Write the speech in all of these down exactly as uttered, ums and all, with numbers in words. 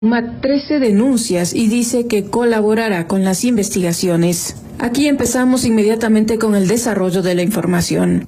Suma trece denuncias y dice que colaborará con las investigaciones. Aquí empezamos inmediatamente con el desarrollo de la información.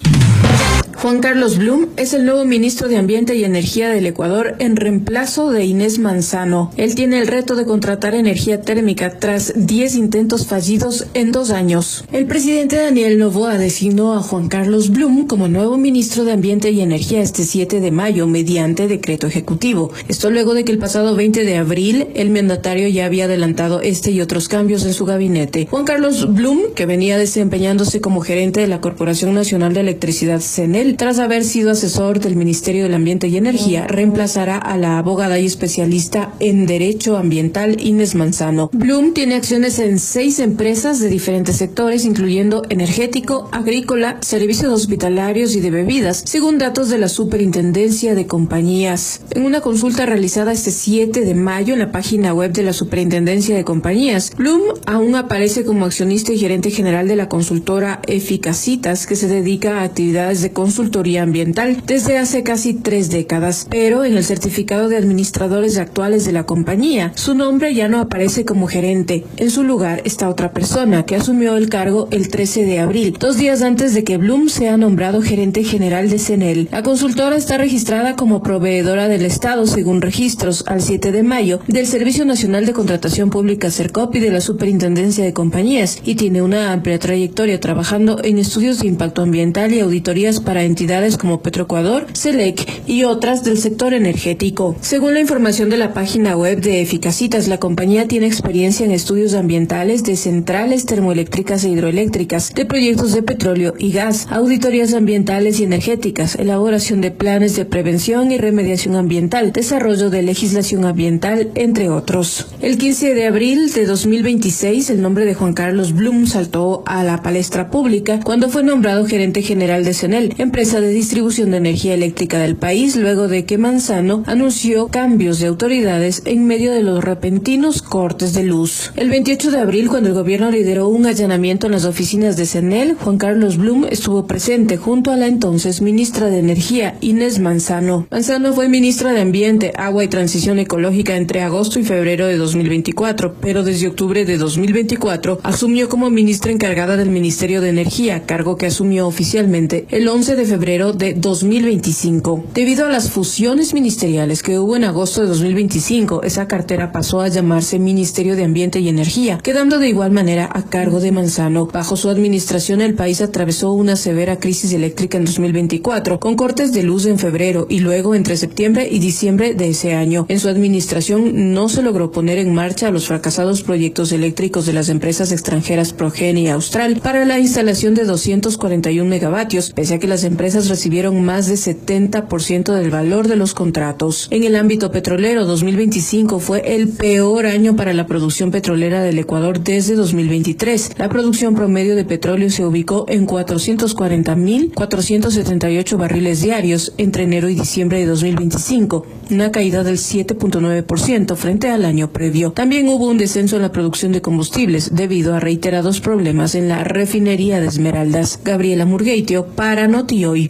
Juan Carlos Blum es el nuevo ministro de Ambiente y Energía del Ecuador en reemplazo de Inés Manzano. Él tiene el reto de contratar energía térmica tras diez intentos fallidos en dos años. El presidente Daniel Noboa designó a Juan Carlos Blum como nuevo ministro de Ambiente y Energía este siete de mayo mediante decreto ejecutivo. Esto luego de que el pasado veinte de abril el mandatario ya había adelantado este y otros cambios en su gabinete. Juan Carlos Blum, que venía desempeñándose como gerente de la Corporación Nacional de Electricidad CENEL, tras haber sido asesor del Ministerio del Ambiente y Energía, reemplazará a la abogada y especialista en Derecho Ambiental Inés Manzano. Blum tiene acciones en seis empresas de diferentes sectores, incluyendo energético, agrícola, servicios hospitalarios y de bebidas, según datos de la Superintendencia de Compañías. En una consulta realizada este siete de mayo en la página web de la Superintendencia de Compañías, Blum aún aparece como accionista y gerente general de la consultora Eficacitas, que se dedica a actividades de consultoría consultoría ambiental desde hace casi tres décadas, pero en el certificado de administradores actuales de la compañía, su nombre ya no aparece como gerente. En su lugar está otra persona que asumió el cargo el trece de abril, dos días antes de que Blum sea nombrado gerente general de CENEL. La consultora está registrada como proveedora del Estado según registros al siete de mayo del Servicio Nacional de Contratación Pública CERCOP y de la Superintendencia de Compañías y tiene una amplia trayectoria trabajando en estudios de impacto ambiental y auditorías para entidades como Petroecuador, SELEC y otras del sector energético. Según la información de la página web de Eficacitas, la compañía tiene experiencia en estudios ambientales de centrales termoeléctricas e hidroeléctricas, de proyectos de petróleo y gas, auditorías ambientales y energéticas, elaboración de planes de prevención y remediación ambiental, desarrollo de legislación ambiental, entre otros. El quince de abril de dos mil veintiséis, el nombre de Juan Carlos Blum saltó a la palestra pública cuando fue nombrado gerente general de CENEL, empresa de distribución de energía eléctrica del país, luego de que Manzano anunció cambios de autoridades en medio de los repentinos cortes de luz. El veintiocho de abril, cuando el gobierno lideró un allanamiento en las oficinas de CENEL, Juan Carlos Blum estuvo presente junto a la entonces ministra de Energía, Inés Manzano. Manzano fue ministra de Ambiente, Agua y Transición Ecológica entre agosto y febrero de dos mil veinticuatro, pero desde octubre de dos mil veinticuatro asumió como ministra encargada del Ministerio de Energía, cargo que asumió oficialmente el once de febrero de dos mil veinticinco. Debido a las fusiones ministeriales que hubo en agosto de dos mil veinticinco, esa cartera pasó a llamarse Ministerio de Ambiente y Energía, quedando de igual manera a cargo de Manzano. Bajo su administración, el país atravesó una severa crisis eléctrica en dos mil veinticuatro, con cortes de luz en febrero y luego entre septiembre y diciembre de ese año. En su administración no se logró poner en marcha los fracasados proyectos eléctricos de las empresas extranjeras Progen y Austral para la instalación de doscientos cuarenta y uno megavatios, pese a que las empresas recibieron más de setenta por ciento del valor de los contratos. En el ámbito petrolero, dos mil veinticinco fue el peor año para la producción petrolera del Ecuador desde dos mil veintitrés. La producción promedio de petróleo se ubicó en cuatrocientos cuarenta mil cuatrocientos setenta y ocho barriles diarios entre enero y diciembre de dos mil veinticinco, una caída del siete punto nueve por ciento frente al año previo. También hubo un descenso en la producción de combustibles debido a reiterados problemas en la refinería de Esmeraldas. Gabriela Murgueitio para Noti Hoy.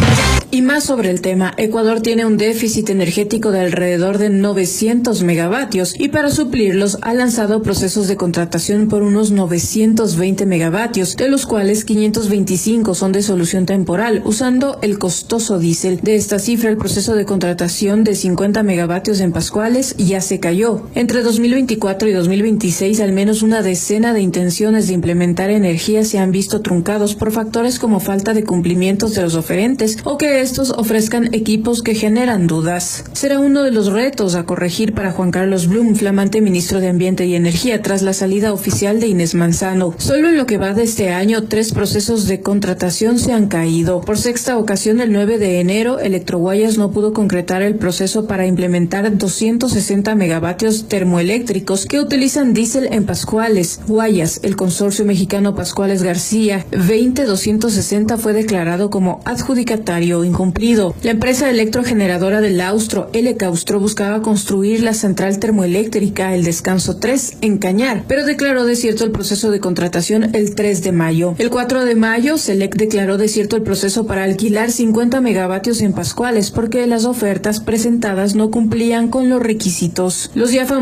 Y más sobre el tema, Ecuador tiene un déficit energético de alrededor de novecientos megavatios y para suplirlos ha lanzado procesos de contratación por unos novecientos veinte megavatios, de los cuales quinientos veinticinco son de solución temporal, usando el costoso diésel. De esta cifra, el proceso de contratación de cincuenta megavatios en Pascuales ya se cayó. Entre dos mil veinticuatro y dos mil veintiséis, al menos una decena de intenciones de implementar energía se han visto truncados por factores como falta de cumplimientos de los oferentes o que estos ofrezcan equipos que generan dudas. Será uno de los retos a corregir para Juan Carlos Blum, flamante ministro de Ambiente y Energía, tras la salida oficial de Inés Manzano. Solo en lo que va de este año, tres procesos de contratación se han caído. Por sexta ocasión, el nueve de enero, Electroguayas no pudo concretar el proceso para implementar doscientos sesenta megavatios termoeléctricos que utilizan diésel en Pascuales. Guayas, el consorcio mexicano Pascuales García, veinte doscientos sesenta fue declarado como adjudicatario incumplido. La empresa electrogeneradora del Austro, Elecaustro, buscaba construir la central termoeléctrica El Descanso tres en Cañar, pero declaró desierto el proceso de contratación el tres de mayo. El cuatro de mayo, Selec declaró desierto el proceso para alquilar cincuenta megavatios en Pascuales porque las ofertas presentadas no cumplían con los requisitos. Los ya